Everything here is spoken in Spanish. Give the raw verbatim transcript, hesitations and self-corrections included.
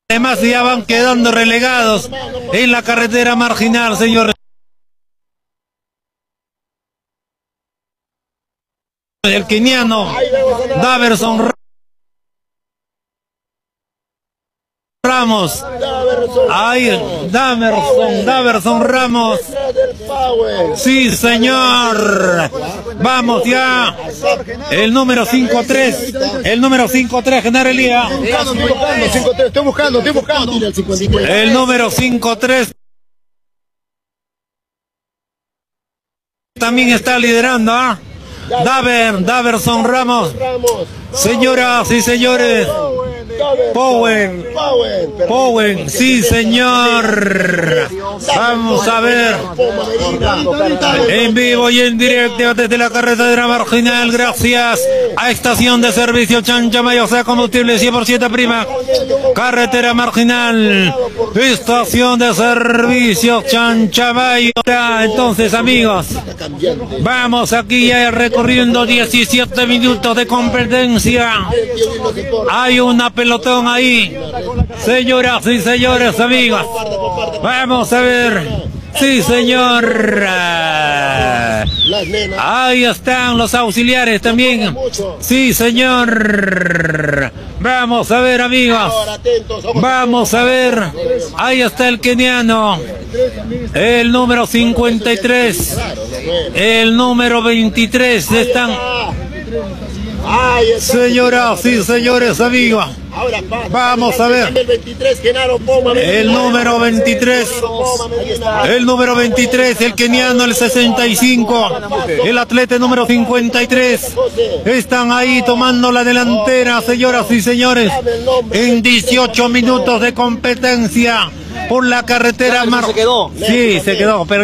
Además ya van quedando relegados en la carretera marginal, señores. El keniano Daverson Ramos. Ahí, Daverson, Daverson Ramos. Sí, señor. Vamos ya. El número cinco tres. El número cinco tres, Genaro Elía. Estoy buscando, estoy buscando. El número cinco tres. También está liderando, ¿ah? ¿eh? Daver, Daverson Ramos. Señoras y señores. Powen, Powen, sí señor. Vamos a ver en vivo y en directo desde la carretera marginal, gracias a Estación de Servicio Chanchamayo, o sea, combustible cien por ciento prima. Carretera marginal, Estación de Servicio Chanchamayo. Entonces, amigos, vamos aquí ya recorriendo diecisiete minutos de competencia. Hay una pelotón ahí, señoras y señores, amigos. Vamos a ver. Sí, señor. Ahí están los auxiliares también. Sí, señor. Vamos a ver, amigos. Vamos a ver. Ahí está el keniano. El número cincuenta y tres. El número veintitrés. Están. Señoras y señores, amigos, vamos a ver el número veintitrés, el número veintitrés, el keniano, el sesenta y cinco, el atleta número cincuenta y tres, están ahí tomando la delantera, señoras y señores, en dieciocho minutos de competencia por la carretera mar... Sí, se quedó, pero